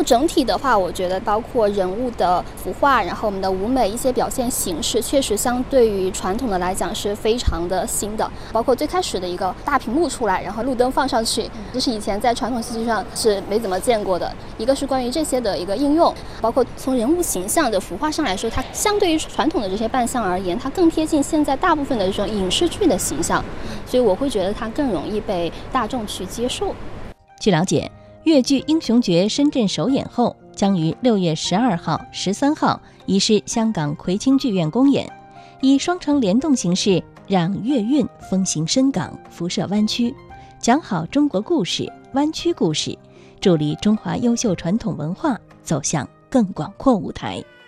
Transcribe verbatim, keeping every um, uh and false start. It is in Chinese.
整体的话，我觉得包括人物的服化，然后我们的舞美一些表现形式，确实相对于传统的来讲是非常的新的。包括最开始的一个大屏幕出来，然后路灯放上去，这是以前在传统戏剧上是没怎么见过的。一个是关于这些的一个应用，包括从人物形象的服化上来说，它相对于传统的这些扮相而言，它更贴近现在大部分的这种影视剧的形象，所以我会觉得它更容易被大众去接受。 据了解，粤剧《英雄诀》深圳首演后，将于六月十二号、十三号移师香港葵青剧院公演，以双城联动形式，让粤韵风行深港，辐射湾区，讲好中国故事、湾区故事，助力中华优秀传统文化走向更广阔舞台。